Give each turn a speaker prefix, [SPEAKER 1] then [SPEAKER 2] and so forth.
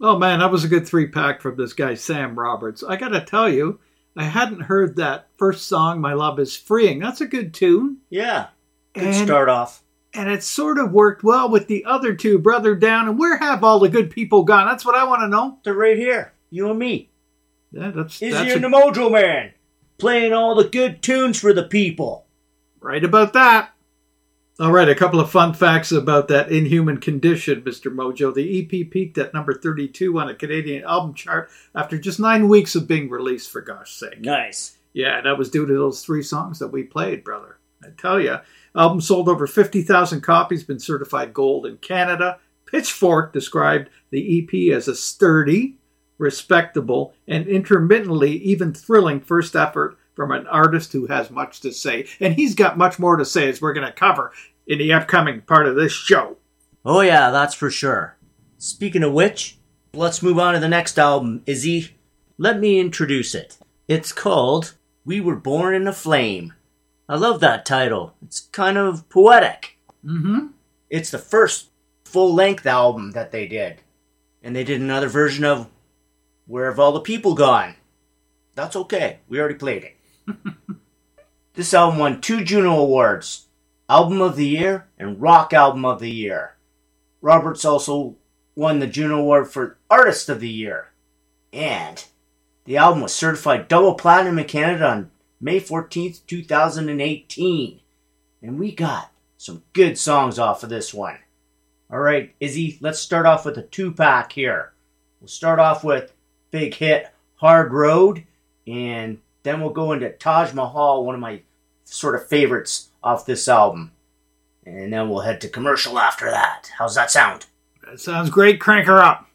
[SPEAKER 1] Oh man, that was a good 3-pack from this guy, Sam Roberts. I gotta tell you, I hadn't heard that first song, My Love is Freeing. That's a good tune.
[SPEAKER 2] Yeah, good start off.
[SPEAKER 1] And it sort of worked well with the other two, Brother Down. And where have all the good people gone? That's what I want to know.
[SPEAKER 2] They're right here, you and me.
[SPEAKER 1] Yeah, that's
[SPEAKER 2] Izzy and the Mojo Man, playing all the good tunes for the people.
[SPEAKER 1] Right about that. All right, a couple of fun facts about that Inhuman Condition, Mr. Mojo. The EP peaked at number 32 on a Canadian album chart after just 9 weeks of being released, for gosh sake.
[SPEAKER 2] Nice.
[SPEAKER 1] Yeah, that was due to those 3 songs that we played, brother. I tell you. Album sold over 50,000 copies, been certified gold in Canada. Pitchfork described the EP as a sturdy, respectable, and intermittently even thrilling first effort from an artist who has much to say. And he's got much more to say, as we're going to cover in the upcoming part of this show.
[SPEAKER 2] Oh yeah, that's for sure. Speaking of which, let's move on to the next album, Izzy. Let me introduce it. It's called We Were Born in a Flame. I love that title. It's kind of poetic.
[SPEAKER 1] Mm-hmm.
[SPEAKER 2] It's the first full-length album that they did. And they did another version of Where Have All the People Gone? That's okay. We already played it. This album won 2 Juno Awards. Album of the Year and Rock Album of the Year. Roberts also won the Juno Award for Artist of the Year. And the album was certified double platinum in Canada on May 14th, 2018. And we got some good songs off of this one. Alright, Izzy, let's start off with a 2-pack here. We'll start off with big hit Hard Road, and then we'll go into Taj Mahal, one of my sort of favorites off this album. And then we'll head to commercial after that. How's that sound?
[SPEAKER 1] That sounds great. Crank her up.